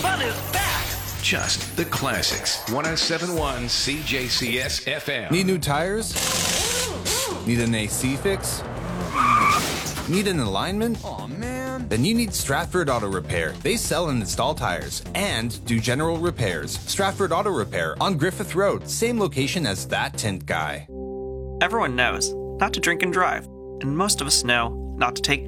fun is back. Just the classics. 107.1 CJCS FM. Need new tires? Need an AC fix? Need an alignment? Aw, man. Then you need Stratford Auto Repair. They sell and install tires and do general repairs. Stratford Auto Repair on Griffith Road, same location as that tint guy. Everyone knows not to drink and drive, and most of us know not to take